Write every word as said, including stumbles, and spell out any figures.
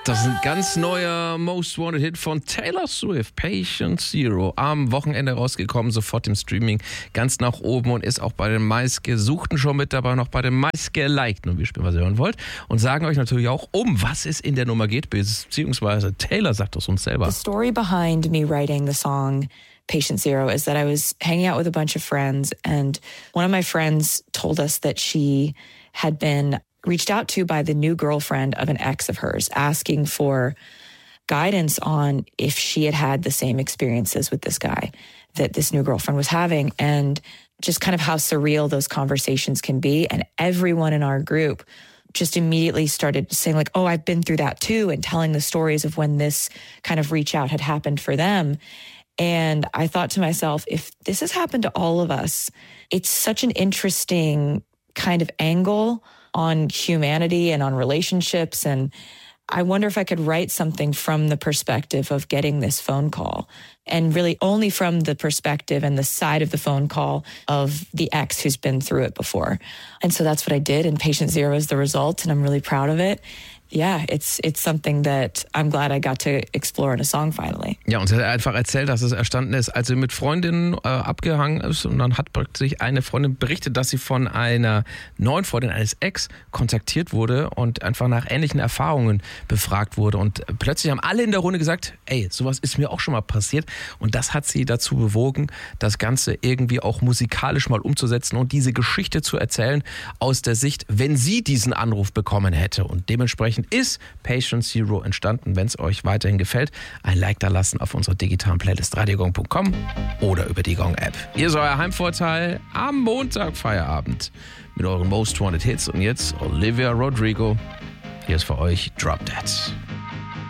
Das ist ein ganz neuer Most Wanted Hit von Taylor Swift, Patient Zero. Am Wochenende rausgekommen, sofort im Streaming ganz nach oben und ist auch bei den meistgesuchten schon mit dabei, noch bei den meistgelikten. Und wir spielen, was ihr hören wollt. Und sagen euch natürlich auch, um was es in der Nummer geht, beziehungsweise Taylor sagt es uns selber. The story behind me writing the song Patient Zero is that I was hanging out with a bunch of friends, and one of my friends told us that she had been reached out to by the new girlfriend of an ex of hers, asking for guidance on if she had had the same experiences with this guy that this new girlfriend was having, and just kind of how surreal those conversations can be. And everyone in our group just immediately started saying like, oh, I've been through that too, and telling the stories of when this kind of reach out had happened for them. And I thought to myself, if this has happened to all of us, it's such an interesting kind of angle on humanity and on relationships. And I wonder if I could write something from the perspective of getting this phone call, and really only from the perspective and the side of the phone call of the ex who's been through it before. And so that's what I did, and Patient Zero is the result, and I'm really proud of it. Yeah, it's it's something that I'm glad I got to explore in a song finally. Ja, und sie hat einfach erzählt, dass es erstanden ist, als sie mit Freundinnen äh, abgehangen ist, und dann hat plötzlich eine Freundin berichtet, dass sie von einer neuen Freundin eines Ex kontaktiert wurde und einfach nach ähnlichen Erfahrungen befragt wurde. Und plötzlich haben alle in der Runde gesagt, ey, sowas ist mir auch schon mal passiert. Und das hat sie dazu bewogen, das Ganze irgendwie auch musikalisch mal umzusetzen und diese Geschichte zu erzählen aus der Sicht, wenn sie diesen Anruf bekommen hätte. Und dementsprechend ist Patient Zero entstanden. Wenn es euch weiterhin gefällt, ein Like da lassen auf unserer digitalen Playlist radiogong punkt com oder über die Gong-App. Ihr seid euer Heimvorteil am Montag Feierabend mit euren Most Wanted Hits. Und jetzt Olivia Rodrigo. Hier ist für euch Drop Dead.